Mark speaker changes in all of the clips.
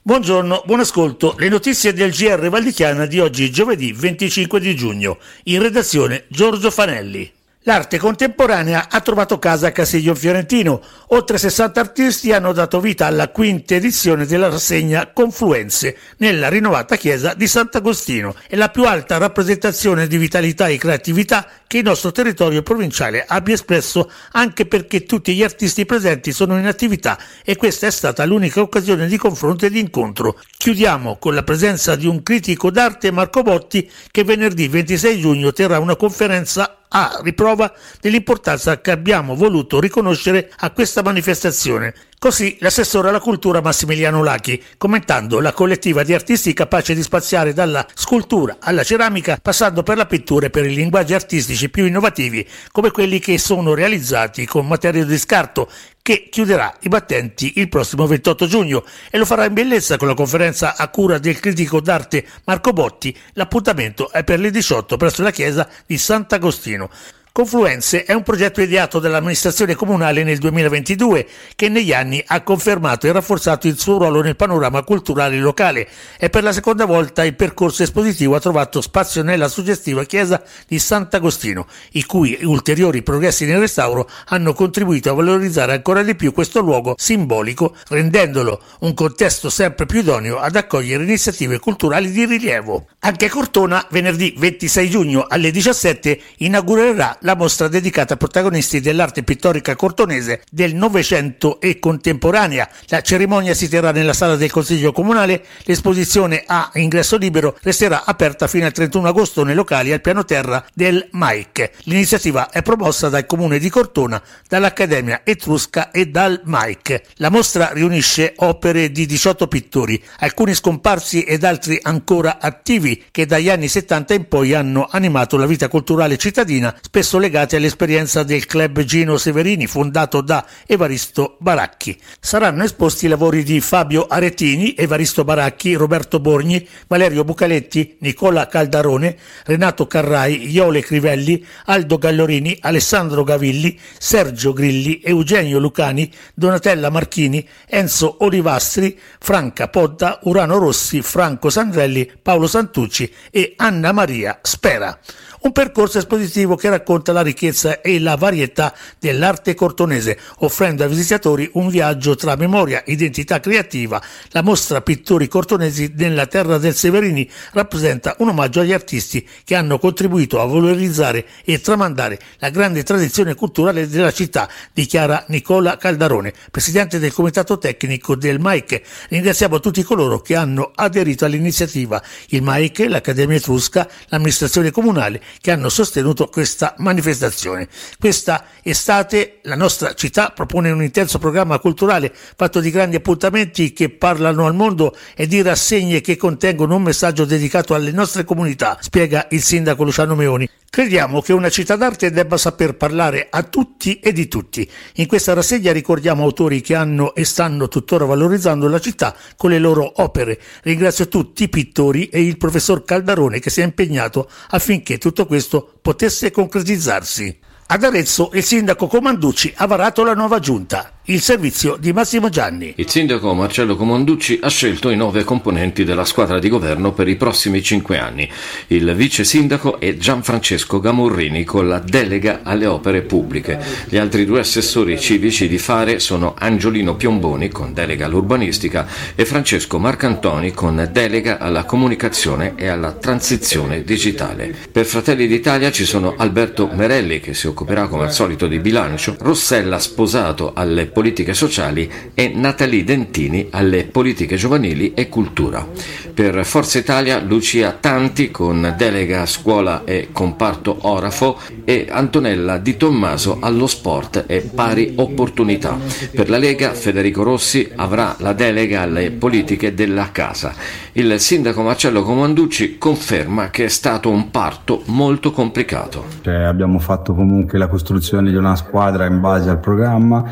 Speaker 1: Buongiorno, buon ascolto. Le notizie del GR Val di Chiana di oggi, giovedì 25 di giugno. In redazione Giorgio Fanelli. L'arte contemporanea ha trovato casa a Castiglion Fiorentino. Oltre 60 artisti hanno dato vita alla quinta edizione della rassegna Confluenze nella rinnovata chiesa di Sant'Agostino. È la più alta rappresentazione di vitalità e creatività che il nostro territorio provinciale abbia espresso, anche perché tutti gli artisti presenti sono in attività e questa è stata l'unica occasione di confronto e di incontro. Chiudiamo con la presenza di un critico d'arte, Marco Botti, che venerdì 26 giugno terrà una conferenza a riprova dell'importanza che abbiamo voluto riconoscere a questa manifestazione. Così l'assessore alla cultura Massimiliano Lachi, commentando la collettiva di artisti capace di spaziare dalla scultura alla ceramica, passando per la pittura e per i linguaggi artistici più innovativi, come quelli che sono realizzati con materia di scarto, che chiuderà i battenti il prossimo 28 giugno e lo farà in bellezza con la conferenza a cura del critico d'arte Marco Botti. L'appuntamento è per le 18 presso la chiesa di Sant'Agostino. Confluenze è un progetto ideato dall'amministrazione comunale nel 2022 che negli anni ha confermato e rafforzato il suo ruolo nel panorama culturale locale e per la seconda volta il percorso espositivo ha trovato spazio nella suggestiva chiesa di Sant'Agostino, i cui ulteriori progressi nel restauro hanno contribuito a valorizzare ancora di più questo luogo simbolico, rendendolo un contesto sempre più idoneo ad accogliere iniziative culturali di rilievo. Anche a Cortona, venerdì 26 giugno alle 17, inaugurerà la mostra dedicata a protagonisti dell'arte pittorica cortonese del Novecento e contemporanea. La cerimonia si terrà nella sala del Consiglio Comunale. L'esposizione a ingresso libero resterà aperta fino al 31 agosto nei locali al piano terra del MAIC. L'iniziativa è promossa dal Comune di Cortona, dall'Accademia Etrusca e dal MAIC. La mostra riunisce opere di 18 pittori, alcuni scomparsi ed altri ancora attivi, che dagli anni 70 in poi hanno animato la vita culturale cittadina, spesso legati all'esperienza del Club Gino Severini fondato da Evaristo Baracchi. Saranno esposti i lavori di Fabio Aretini, Evaristo Baracchi, Roberto Borgni, Valerio Bucaletti, Nicola Caldarone, Renato Carrai, Iole Crivelli, Aldo Gallorini, Alessandro Gavilli, Sergio Grilli, Eugenio Lucani, Donatella Marchini, Enzo Olivastri, Franca Podda, Urano Rossi, Franco Sandrelli, Paolo Santucci e Anna Maria Spera. Un percorso espositivo che racconta la ricchezza e la varietà dell'arte cortonese, offrendo ai visitatori un viaggio tra memoria, identità creativa. La mostra Pittori cortonesi nella terra del Severini rappresenta un omaggio agli artisti che hanno contribuito a valorizzare e tramandare la grande tradizione culturale della città, dichiara Nicola Caldarone, presidente del comitato tecnico del MAIC. Ringraziamo tutti coloro che hanno aderito all'iniziativa, il MAIC, l'Accademia Etrusca, l'amministrazione comunale, che hanno sostenuto questa manifestazione. Questa estate la nostra città propone un intenso programma culturale fatto di grandi appuntamenti che parlano al mondo e di rassegne che contengono un messaggio dedicato alle nostre comunità, spiega il sindaco Luciano Meoni. Crediamo che una città d'arte debba saper parlare a tutti e di tutti. In questa rassegna ricordiamo autori che hanno e stanno tuttora valorizzando la città con le loro opere. Ringrazio tutti i pittori e il professor Caldarone che si è impegnato affinché tutto questo potesse concretizzarsi. Ad Arezzo il sindaco Comanducci ha varato la nuova giunta, il servizio di Massimo Gianni.
Speaker 2: Il sindaco Marcello Comanducci ha scelto i 9 componenti della squadra di governo per i prossimi 5 anni. Il vice sindaco è Gianfrancesco Gamurrini con la delega alle opere pubbliche. Gli altri 2 assessori civici di fare sono Angiolino Piomboni con delega all'urbanistica e Francesco Marcantoni con delega alla comunicazione e alla transizione digitale. Per Fratelli d'Italia ci sono Alberto Merelli che si occuperà come al solito di bilancio, Rossella Sposato alle politiche sociali e Natalie Dentini alle politiche giovanili e cultura. Per Forza Italia Lucia Tanti con delega scuola e comparto orafo e Antonella Di Tommaso allo sport e pari opportunità. Per la Lega Federico Rossi avrà la delega alle politiche della casa. Il sindaco Marcello Comanducci conferma che è stato un parto molto complicato.
Speaker 3: Abbiamo fatto comunque la costruzione di una squadra in base al programma, è stato molto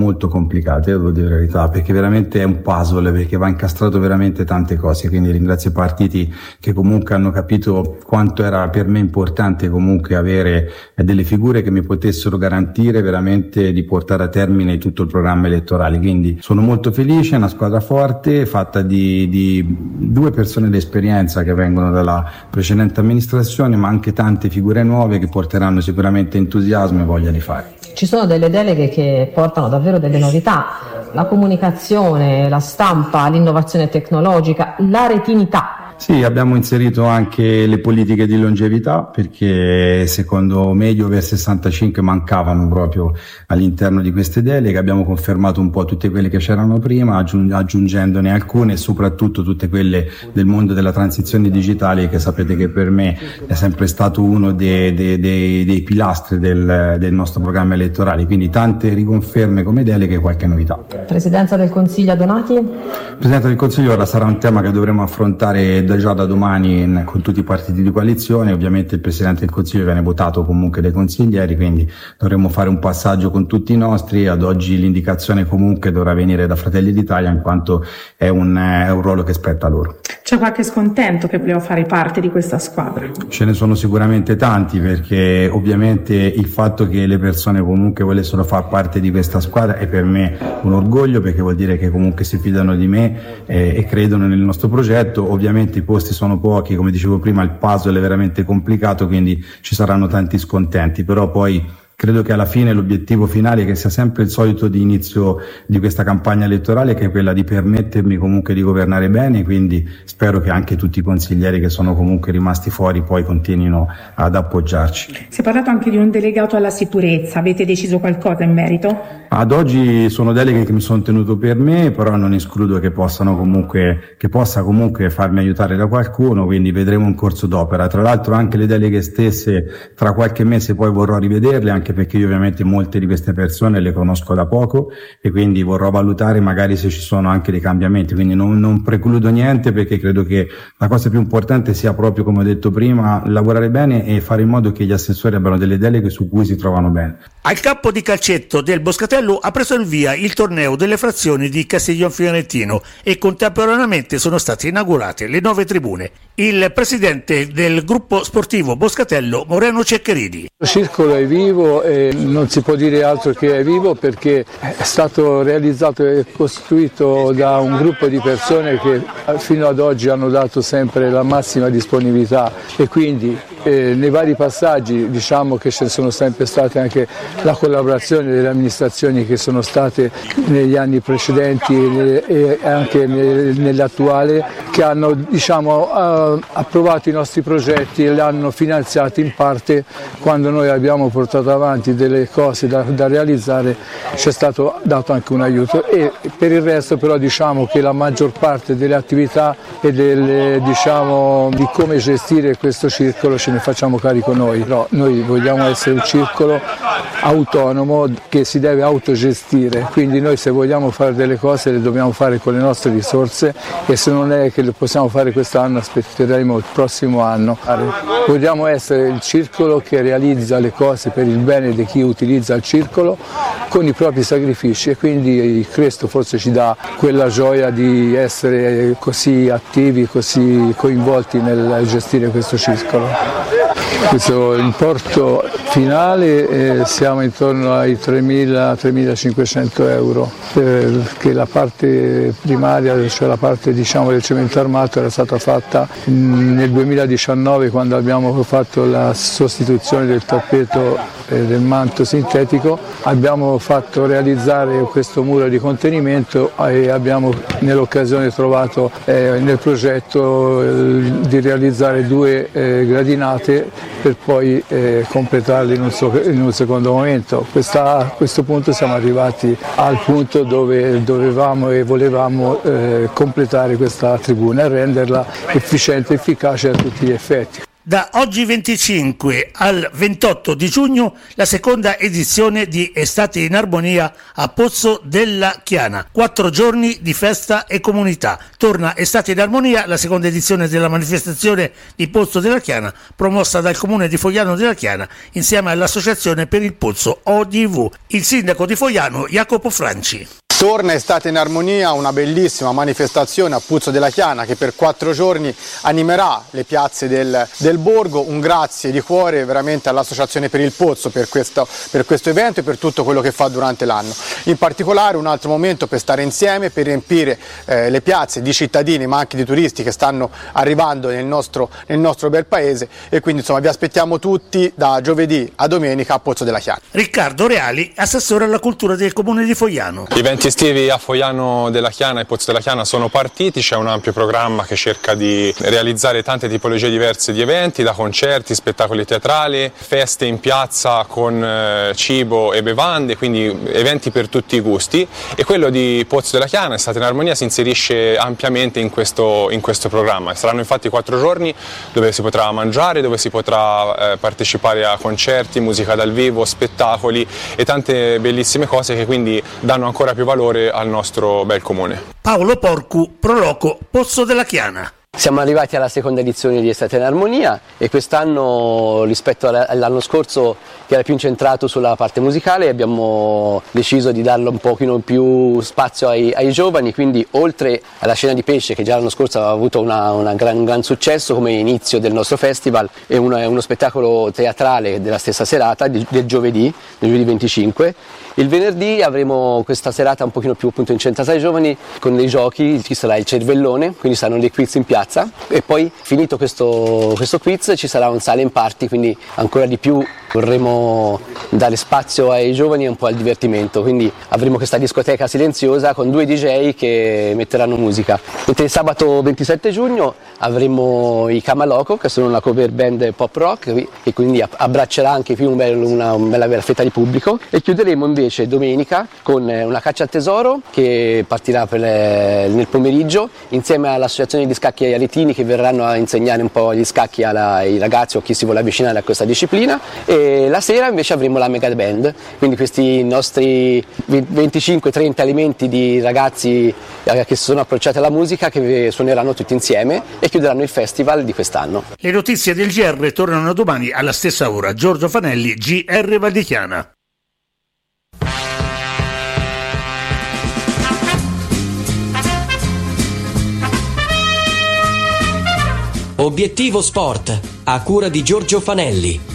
Speaker 3: molto complicate, devo dire la verità, perché veramente è un puzzle, perché va incastrato veramente tante cose, quindi ringrazio i partiti che comunque hanno capito quanto era per me importante comunque avere delle figure che mi potessero garantire veramente di portare a termine tutto il programma elettorale. Quindi sono molto felice, è una squadra forte fatta di 2 persone d'esperienza che vengono dalla precedente amministrazione, ma anche tante figure nuove che porteranno sicuramente entusiasmo e voglia di fare.
Speaker 4: Ci sono delle deleghe che portano davvero delle novità, la comunicazione, la stampa, l'innovazione tecnologica, la retinità.
Speaker 3: Sì, abbiamo inserito anche le politiche di longevità, perché secondo me gli over 65 mancavano proprio all'interno di queste deleghe. Abbiamo confermato un po' tutte quelle che c'erano prima, aggiungendone alcune, e soprattutto tutte quelle del mondo della transizione digitale, che sapete che per me è sempre stato uno dei pilastri del nostro programma elettorale. Quindi tante riconferme come deleghe e qualche novità.
Speaker 4: Presidenza del Consiglio Donati?
Speaker 3: Presidenza del Consiglio ora sarà un tema che dovremo affrontare già da domani con tutti i partiti di coalizione. Ovviamente il Presidente del Consiglio viene votato comunque dai consiglieri, quindi dovremo fare un passaggio con tutti i nostri. Ad oggi l'indicazione comunque dovrà venire da Fratelli d'Italia, in quanto è un ruolo che spetta a loro.
Speaker 5: C'è qualche scontento che voleva fare parte di questa squadra?
Speaker 3: Ce ne sono sicuramente tanti, perché ovviamente il fatto che le persone comunque volessero far parte di questa squadra è per me un orgoglio, perché vuol dire che comunque si fidano di me e credono nel nostro progetto. Ovviamente i posti sono pochi, come dicevo prima il puzzle è veramente complicato, quindi ci saranno tanti scontenti, però poi credo che alla fine l'obiettivo finale che sia sempre il solito di inizio di questa campagna elettorale, che è quella di permettermi comunque di governare bene, quindi spero che anche tutti i consiglieri che sono comunque rimasti fuori poi continuino ad appoggiarci.
Speaker 5: Si è parlato anche di un delegato alla sicurezza, avete deciso qualcosa in merito?
Speaker 3: Ad oggi sono deleghe che mi sono tenuto per me, però non escludo che possa comunque farmi aiutare da qualcuno, quindi vedremo un corso d'opera. Tra l'altro anche le deleghe stesse tra qualche mese poi vorrò rivederle, anche perché io ovviamente molte di queste persone le conosco da poco e quindi vorrò valutare magari se ci sono anche dei cambiamenti, quindi non precludo niente, perché credo che la cosa più importante sia proprio, come ho detto prima, lavorare bene e fare in modo che gli assessori abbiano delle deleghe su cui si trovano bene.
Speaker 1: Al campo di calcetto del Boscatello ha preso il via il torneo delle frazioni di Castiglion Fiorentino e contemporaneamente sono state inaugurate le 9 tribune. Il presidente del gruppo sportivo Boscatello, Moreno Ceccherini.
Speaker 6: Il circolo è vivo e non si può dire altro che è vivo, perché è stato realizzato e costruito da un gruppo di persone che fino ad oggi hanno dato sempre la massima disponibilità, e quindi nei vari passaggi diciamo che ci sono sempre state anche la collaborazione delle amministrazioni che sono state negli anni precedenti e anche nell'attuale, che hanno approvato i nostri progetti e li hanno finanziati in parte. Quando noi abbiamo portato avanti delle cose da realizzare ci è stato dato anche un aiuto, e per il resto però diciamo che la maggior parte delle attività e di come gestire questo circolo ce ne facciamo carico noi. Però noi vogliamo essere un circolo autonomo che si deve autogestire, quindi noi se vogliamo fare delle cose le dobbiamo fare con le nostre risorse, e se non è che le possiamo fare quest'anno aspetteremo il prossimo anno. Vogliamo essere il circolo che realizza le cose per il bene di chi utilizza il circolo con i propri sacrifici, e quindi questo forse ci dà quella gioia di essere così attivi, così coinvolti nel gestire questo circolo. Questo importo finale siamo intorno ai 3.500 euro, perché la parte primaria, cioè la parte del cemento armato, era stata fatta nel 2019 quando abbiamo fatto la sostituzione del tappeto del manto sintetico. Abbiamo fatto realizzare questo muro di contenimento e abbiamo nell'occasione trovato nel progetto di realizzare 2 gradinate per poi completarle in un secondo momento. A questo punto siamo arrivati al punto dove dovevamo e volevamo completare questa tribuna e renderla efficiente e efficace a tutti gli effetti.
Speaker 1: Da oggi 25 al 28 di giugno la seconda edizione di Estate in Armonia a Pozzo della Chiana. 4 giorni di festa e comunità. Torna Estate in Armonia, la seconda edizione della manifestazione di Pozzo della Chiana, promossa dal comune di Fogliano della Chiana insieme all'Associazione per il Pozzo ODV. Il sindaco di Fogliano, Jacopo Franci.
Speaker 7: Torna Estate in Armonia, una bellissima manifestazione a Pozzo della Chiana che per 4 giorni animerà le piazze del borgo. Un grazie di cuore veramente all'Associazione per il Pozzo per questo evento e per tutto quello che fa durante l'anno. In particolare un altro momento per stare insieme, per riempire le piazze di cittadini ma anche di turisti che stanno arrivando nel nostro bel paese, e quindi insomma vi aspettiamo tutti da giovedì a domenica a Pozzo della Chiana.
Speaker 1: Riccardo Reali, assessore alla cultura del comune di Fogliano.
Speaker 8: Gli eventi estivi a Fogliano della Chiana e Pozzo della Chiana sono partiti, c'è un ampio programma che cerca di realizzare tante tipologie diverse di eventi, da concerti, spettacoli teatrali, feste in piazza con cibo e bevande, quindi eventi per tutti i gusti, e quello di Pozzo della Chiana, Estate in Armonia, si inserisce ampiamente in questo programma. Saranno infatti 4 giorni dove si potrà mangiare, dove si potrà partecipare a concerti, musica dal vivo, spettacoli e tante bellissime cose che quindi danno ancora più valore al nostro bel comune.
Speaker 1: Paolo Porcu, Proloco, Pozzo della Chiana.
Speaker 9: Siamo arrivati alla seconda edizione di Estate in Armonia e quest'anno, rispetto all'anno scorso che era più incentrato sulla parte musicale, abbiamo deciso di darlo un pochino più spazio ai giovani, quindi oltre alla Scena di Pesce, che già l'anno scorso aveva avuto un gran successo come inizio del nostro festival, e uno spettacolo teatrale della stessa serata, del giovedì 25. Il venerdì avremo questa serata un pochino più appunto incentrata ai giovani con dei giochi, ci sarà il cervellone, quindi saranno dei quiz in piazza, e poi finito questo quiz ci sarà un silent party, quindi ancora di più vorremmo dare spazio ai giovani e un po' al divertimento, quindi avremo questa discoteca silenziosa con 2 DJ che metteranno musica. Mentre il sabato 27 giugno avremo i Camaloco, che sono una cover band pop rock, che quindi abbraccerà anche più una bella fetta di pubblico, e chiuderemo invece domenica con una caccia al tesoro che partirà nel pomeriggio insieme all'associazione di scacchi aretini, che verranno a insegnare un po' gli scacchi ai ragazzi o chi si vuole avvicinare a questa disciplina, e la sera invece avremo la mega band, quindi questi nostri 25-30 elementi di ragazzi che si sono approcciati alla musica, che suoneranno tutti insieme e chiuderanno il festival di quest'anno.
Speaker 1: Le notizie del GR tornano domani alla stessa ora. Giorgio Fanelli, GR Val di Chiana.
Speaker 10: Obiettivo Sport, a cura di Giorgio Fanelli.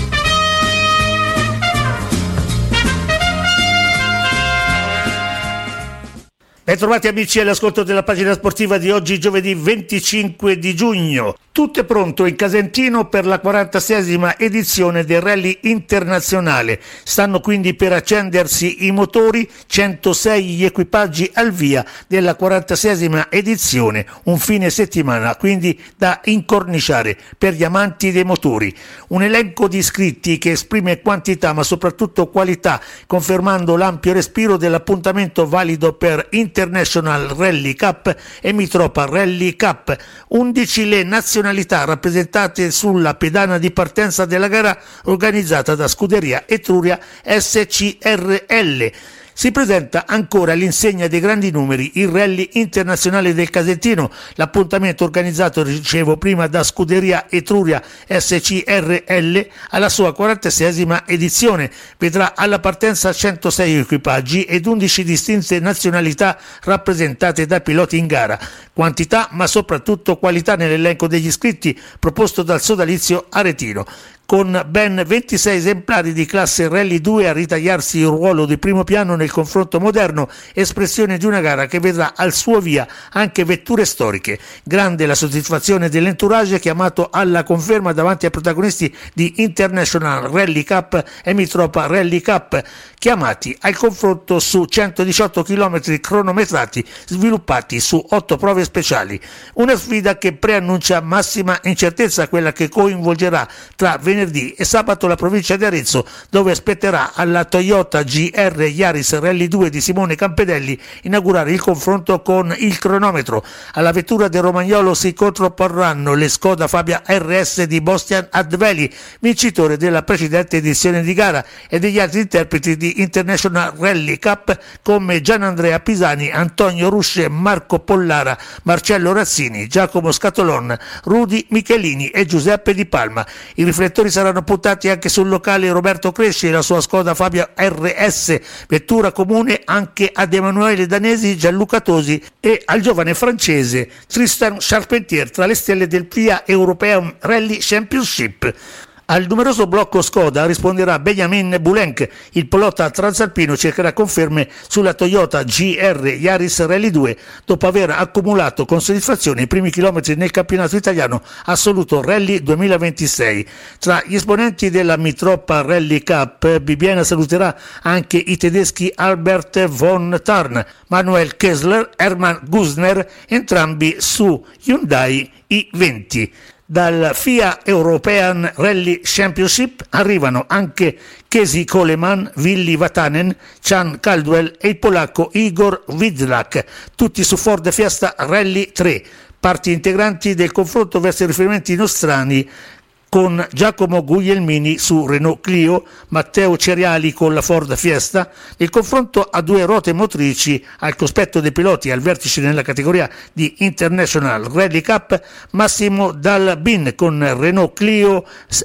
Speaker 1: Ben trovati amici all'ascolto della pagina sportiva di oggi, giovedì 25 di giugno. Tutto è pronto in Casentino per la 46esima edizione del Rally Internazionale. Stanno quindi per accendersi i motori, 106 gli equipaggi al via della 46esima edizione, un fine settimana quindi da incorniciare per gli amanti dei motori. Un elenco di iscritti che esprime quantità ma soprattutto qualità, confermando l'ampio respiro dell'appuntamento valido per International Rally Cup e Mitropa Rally Cup. 11 le nazionalità rappresentate sulla pedana di partenza della gara organizzata da Scuderia Etruria SCRL. Si presenta ancora all'insegna dei grandi numeri il Rally Internazionale del Casentino. L'appuntamento organizzato, dicevo prima, da Scuderia Etruria SCRL alla sua 46esima edizione. Vedrà alla partenza 106 equipaggi ed 11 distinte nazionalità rappresentate da piloti in gara. Quantità ma soprattutto qualità nell'elenco degli iscritti proposto dal sodalizio aretino, con ben 26 esemplari di classe Rally 2 a ritagliarsi il ruolo di primo piano nel confronto moderno, espressione di una gara che vedrà al suo via anche vetture storiche. Grande la soddisfazione dell'entourage chiamato alla conferma davanti ai protagonisti di International Rally Cup e Mitropa Rally Cup, chiamati al confronto su 118 km cronometrati sviluppati su 8 prove speciali. Una sfida che preannuncia massima incertezza, quella che coinvolgerà tra venerdì venerdì e sabato la provincia di Arezzo, dove aspetterà alla Toyota GR Yaris Rally 2 di Simone Campedelli inaugurare il confronto con il cronometro. Alla vettura del Romagnolo si contrapporranno le Skoda Fabia RS di Bostian Adveli, vincitore della precedente edizione di gara, e degli altri interpreti di International Rally Cup come Gianandrea Pisani, Antonio Rusce, Marco Pollara, Marcello Razzini, Giacomo Scatolon, Rudi Michelini e Giuseppe Di Palma. I riflettori saranno puntati anche sul locale Roberto Cresci e la sua Skoda Fabia RS, vettura comune anche ad Emanuele Danesi, Gianluca Tosi e al giovane francese Tristan Charpentier, tra le stelle del FIA European Rally Championship. Al numeroso blocco Skoda risponderà Benjamin Bulenk. Il pilota transalpino cercherà conferme sulla Toyota GR Yaris Rally 2 dopo aver accumulato con soddisfazione i primi chilometri nel campionato italiano assoluto Rally 2026. Tra gli esponenti della Mitropa Rally Cup, Bibbiena saluterà anche i tedeschi Albert von Tarn, Manuel Kessler, Hermann Gusner, entrambi su Hyundai i20. Dal FIA European Rally Championship arrivano anche Casey Coleman, Willy Vatanen, Chan Caldwell e il polacco Igor Widlak, tutti su Ford Fiesta Rally 3, parti integranti del confronto verso i riferimenti nostrani, con Giacomo Guglielmini su Renault Clio, Matteo Ceriali con la Ford Fiesta. Il confronto a due ruote motrici al cospetto dei piloti al vertice nella categoria di International Rally Cup, Massimo Dalbin con Renault Clio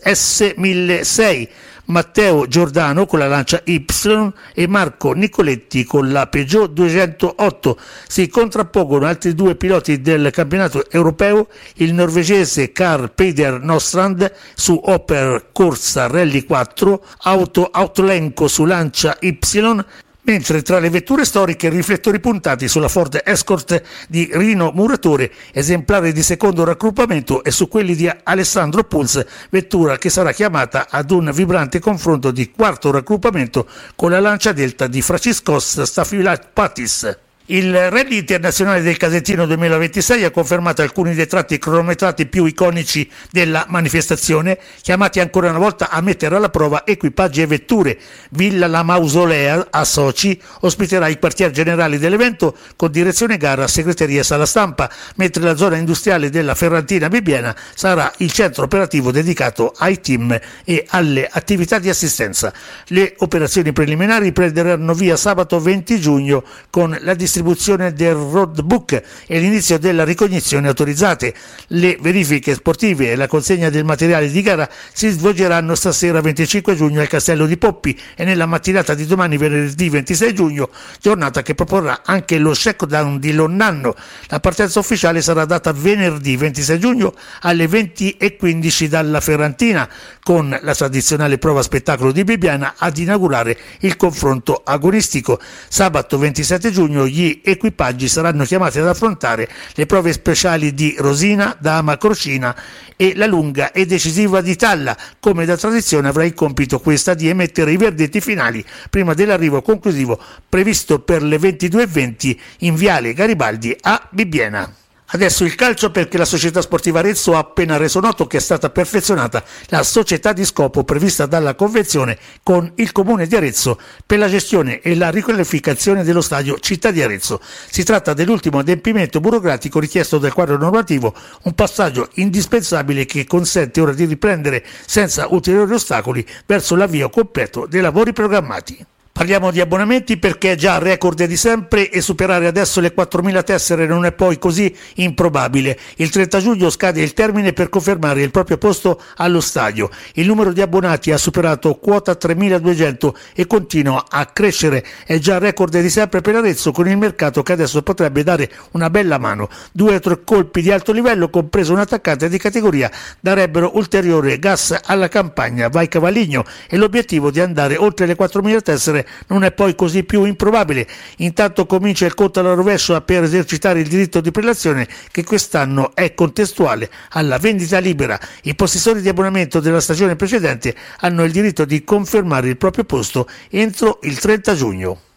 Speaker 1: S1006, Matteo Giordano con la Lancia Y e Marco Nicoletti con la Peugeot 208. Si contrappongono altri due piloti del campionato europeo, il norvegese Carl Peder Nostrand su Opel Corsa Rally 4, Autolenco su Lancia Y, mentre tra le vetture storiche riflettori puntati sulla Ford Escort di Rino Muratore, esemplare di secondo raggruppamento, e su quelli di Alessandro Puls, vettura che sarà chiamata ad un vibrante confronto di quarto raggruppamento con la Lancia Delta di Franciscos Staphylakis. Il Rally Internazionale del Casentino 2026 ha confermato alcuni dei tratti cronometrati più iconici della manifestazione, chiamati ancora una volta a mettere alla prova equipaggi e vetture. Villa La Mausolea a Soci ospiterà il quartier generale dell'evento con direzione gara, segreteria e sala stampa, mentre la zona industriale della Ferrantina Bibbiena sarà il centro operativo dedicato ai team e alle attività di assistenza. Le operazioni preliminari prenderanno via sabato 20 giugno con la distribuzione del roadbook e l'inizio della ricognizione autorizzate. Le verifiche sportive e la consegna del materiale di gara si svolgeranno stasera 25 giugno al Castello di Poppi e nella mattinata di domani venerdì 26 giugno, giornata che proporrà anche lo shakedown di Lonnanno. La partenza ufficiale sarà data venerdì 26 giugno alle 20:15 dalla Ferrantina, con la tradizionale prova spettacolo di Bibbiena ad inaugurare il confronto agonistico. Sabato 27 giugno gli equipaggi saranno chiamati ad affrontare le prove speciali di Rosina, Dama Crocina e la lunga e decisiva di Talla. Come da tradizione avrà il compito questa di emettere i verdetti finali prima dell'arrivo conclusivo previsto per le 22:20 in Viale Garibaldi a Bibbiena. Adesso il calcio, perché la Società Sportiva Arezzo ha appena reso noto che è stata perfezionata la società di scopo prevista dalla convenzione con il Comune di Arezzo per la gestione e la riqualificazione dello stadio Città di Arezzo. Si tratta dell'ultimo adempimento burocratico richiesto dal quadro normativo, un passaggio indispensabile che consente ora di riprendere senza ulteriori ostacoli verso l'avvio completo dei lavori programmati. Parliamo di abbonamenti, perché è già record di sempre e superare adesso le 4.000 tessere non è poi così improbabile. Il 30 giugno scade il termine per confermare il proprio posto allo stadio. Il numero di abbonati ha superato quota 3.200 e continua a crescere. È già record di sempre per Arezzo, con il mercato che adesso potrebbe dare una bella mano. 2 o 3 colpi di alto livello, compreso un attaccante di categoria, darebbero ulteriore gas alla campagna. Vai Cavaligno, e l'obiettivo di andare oltre le 4.000 tessere non è poi così più improbabile. Intanto comincia il conto alla rovescia per esercitare il diritto di prelazione, che quest'anno è contestuale alla vendita libera. I possessori di abbonamento della stagione precedente hanno il diritto di confermare il proprio posto entro il 30 giugno.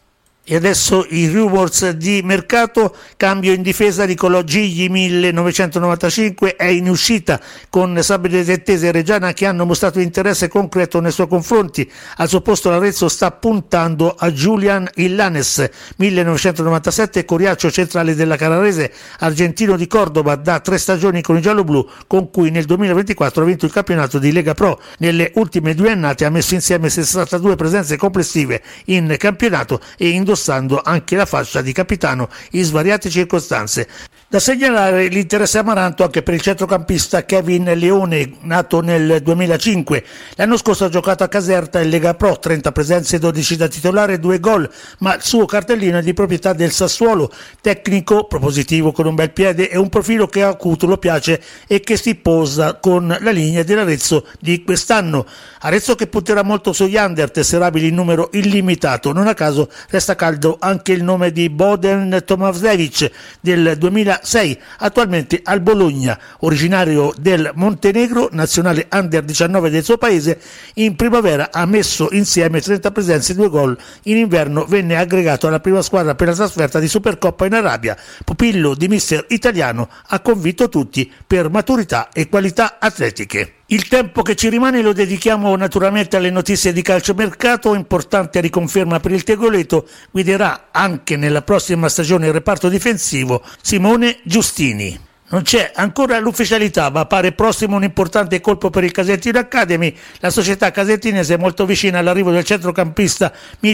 Speaker 1: E adesso i rumors di mercato: cambio in difesa, Nicolò Gigli 1995 è in uscita con Sabbia Tettese e Reggiana che hanno mostrato interesse concreto nei suoi confronti. Al suo posto l'Arezzo sta puntando a Julian Illanes 1997, coriaccio centrale della Carrarese, argentino di Cordoba da 3 stagioni con i gialloblu, con cui nel 2024 ha vinto il campionato di Lega Pro. Nelle ultime 2 annate ha messo insieme 62 presenze complessive in campionato e indossando anche la fascia di capitano in svariate circostanze. Da segnalare l'interesse amaranto anche per il centrocampista Kevin Leone, nato nel 2005. L'anno scorso ha giocato a Caserta in Lega Pro, 30 presenze, 12 da titolare, 2 gol, ma il suo cartellino è di proprietà del Sassuolo. Tecnico, propositivo, con un bel piede e un profilo che a Cutolo piace e che si posa con la linea dell'Arezzo di quest'anno. Arezzo che punterà molto sugli under, tesserabili in numero illimitato. Non a caso resta caldo anche il nome di Boden Tomasevic del 2006, attualmente al Bologna. Originario del Montenegro, nazionale under 19 del suo paese, in primavera ha messo insieme 30 presenze e 2 gol. In inverno venne aggregato alla prima squadra per la trasferta di Supercoppa in Arabia. Pupillo di mister italiano, ha convinto tutti per maturità e qualità atletiche. Il tempo che ci rimane lo dedichiamo naturalmente alle notizie di calciomercato. Importante riconferma per il Tegoleto: guiderà anche nella prossima stagione il reparto difensivo Simone Giustini. Non c'è ancora l'ufficialità, ma pare prossimo un importante colpo per il Casentino Academy. La società casentinese è molto vicina all'arrivo del centrocampista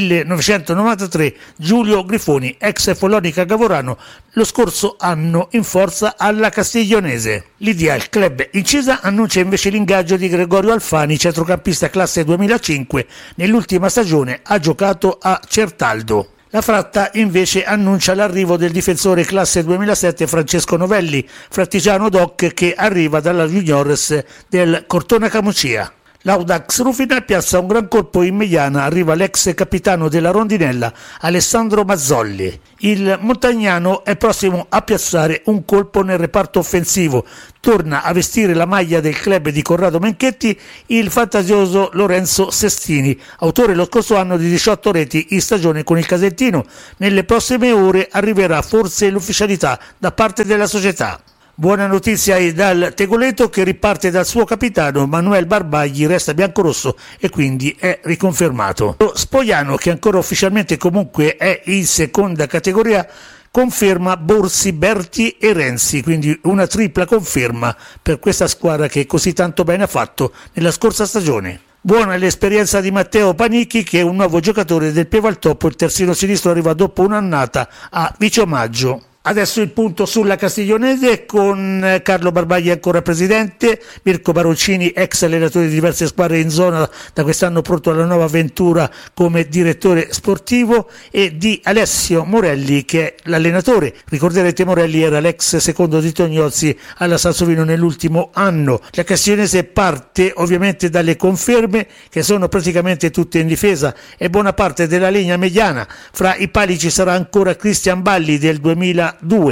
Speaker 1: 1993 Giulio Grifoni, ex Follonica Gavorano, lo scorso anno in forza alla Castiglionese. L'Ideal Club Incisa annuncia invece l'ingaggio di Gregorio Alfani, centrocampista classe 2005. Nell'ultima stagione ha giocato a Certaldo. La Fratta invece annuncia l'arrivo del difensore classe 2007 Francesco Novelli, frattigiano doc che arriva dalla Juniores del Cortona Camucia. L'Audax Rufina piazza un gran colpo in mediana, arriva l'ex capitano della Rondinella Alessandro Mazzolli. Il montagnano è prossimo a piazzare un colpo nel reparto offensivo. Torna a vestire la maglia del club di Corrado Menchetti il fantasioso Lorenzo Sestini, autore lo scorso anno di 18 reti in stagione con il Casentino. Nelle prossime ore arriverà forse l'ufficialità da parte della società. Buona notizia dal Tegoleto, che riparte dal suo capitano Manuel Barbagli, resta biancorosso e quindi è riconfermato. Spogliano, che ancora ufficialmente comunque è in seconda categoria, conferma Borsi, Berti e Renzi, quindi una tripla conferma per questa squadra che così tanto bene ha fatto nella scorsa stagione. Buona l'esperienza di Matteo Panicchi, che è un nuovo giocatore del Pevaltoppo. Il terzino sinistro arriva dopo un'annata a vice omaggio. Adesso il punto sulla Castiglionese con Carlo Barbagli ancora presidente, Mirko Baroncini, ex allenatore di diverse squadre in zona, da quest'anno pronto alla nuova avventura come direttore sportivo, e di Alessio Morelli, che è l'allenatore. Ricorderete, Morelli era l'ex secondo di Tognozzi alla Sansovino nell'ultimo anno. La Castiglionese parte ovviamente dalle conferme, che sono praticamente tutte in difesa, e buona parte della linea mediana. Fra i pali ci sarà ancora Cristian Balli del 2002,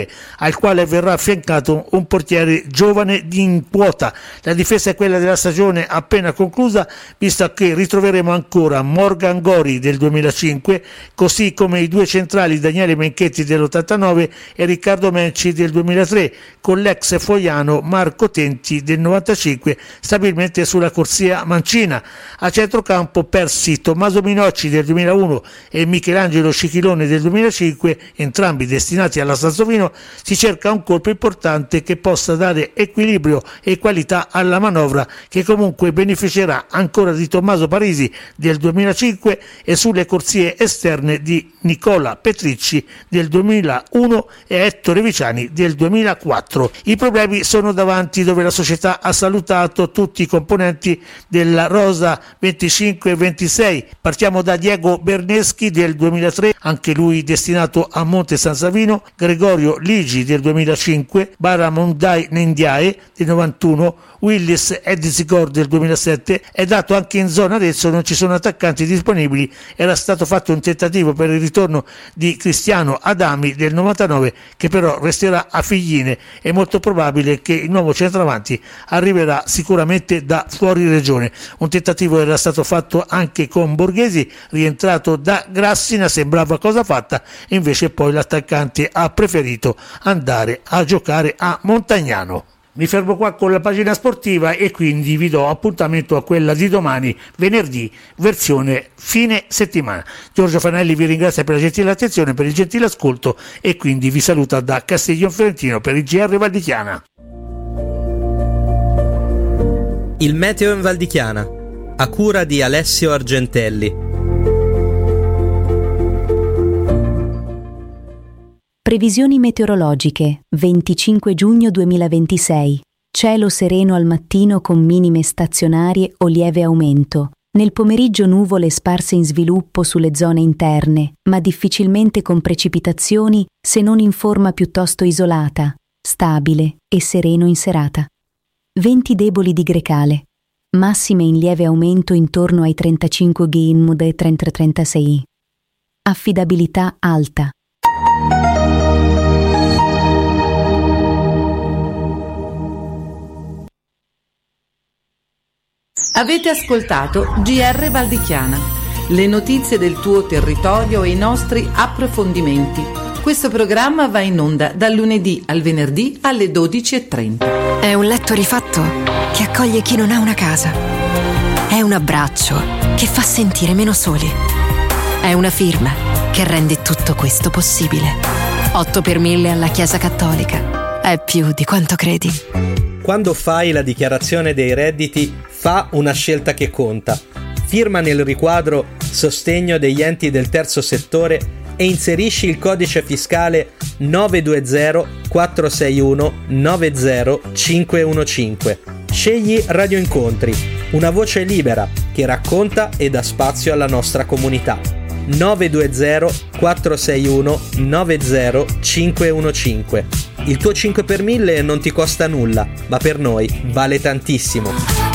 Speaker 1: al quale verrà affiancato un portiere giovane in quota. La difesa è quella della stagione appena conclusa, visto che ritroveremo ancora Morgan Gori del 2005, così come i 2 centrali Daniele Menchetti dell'89 e Riccardo Menci del 2003, con l'ex foiano Marco Tenti del 95 stabilmente sulla corsia mancina. A centrocampo persi Tommaso Minocci del 2001 e Michelangelo Scichilone del 2005, entrambi destinati alla Sansovino. Si cerca un colpo importante che possa dare equilibrio e qualità alla manovra, che comunque beneficerà ancora di Tommaso Parisi del 2005 e sulle corsie esterne di Nicola Petricci del 2001 e Ettore Viciani del 2004. I problemi sono davanti, dove la società ha salutato tutti i componenti della rosa 25 e 26. Partiamo da Diego Berneschi del 2003, anche lui destinato a Monte San Savino, Gregorio Gregorio Ligi del 2005, Baramondai Nendiae del 91, Willis Edzigor del 2007. È dato anche in zona Arezzo non ci sono attaccanti disponibili. Era stato fatto un tentativo per il ritorno di Cristiano Adami del 99, che però resterà a Figline. È molto probabile che il nuovo centravanti arriverà sicuramente da fuori regione. Un tentativo era stato fatto anche con Borghesi, rientrato da Grassina, sembrava cosa fatta, invece poi l'attaccante ha preferito andare a giocare a Montagnano. Mi fermo qua con la pagina sportiva e quindi vi do appuntamento a quella di domani, venerdì, versione fine settimana. Giorgio Fanelli vi ringrazia per la gentile attenzione, per il gentile ascolto e quindi vi saluta da Castiglion Fiorentino per il GR Val di Chiana.
Speaker 11: Il meteo in Val di Chiana, a cura di Alessio Argentelli.
Speaker 12: Previsioni meteorologiche, 25 giugno 2026. Cielo sereno al mattino con minime stazionarie o lieve aumento. Nel pomeriggio nuvole sparse in sviluppo sulle zone interne, ma difficilmente con precipitazioni se non in forma piuttosto isolata, stabile e sereno in serata. Venti deboli di grecale. Massime in lieve aumento intorno ai 35 GIMD e 30-36. Affidabilità alta.
Speaker 13: Avete ascoltato GR Val di Chiana, le notizie del tuo territorio e i nostri approfondimenti. Questo programma va in onda dal lunedì al venerdì alle 12:30.
Speaker 14: È un letto rifatto che accoglie chi non ha una casa. È un abbraccio che fa sentire meno soli. È una firma che rende tutto questo possibile. 8 per 1000 alla Chiesa Cattolica. È più di quanto credi.
Speaker 11: Quando fai la dichiarazione dei redditi, fa una scelta che conta. Firma nel riquadro Sostegno degli enti del terzo settore e inserisci il codice fiscale 920 461 90515. Scegli Radio Incontri, una voce libera che racconta e dà spazio alla nostra comunità. 920 461 90515. Il tuo 5 per 1000 non ti costa nulla, ma per noi vale tantissimo.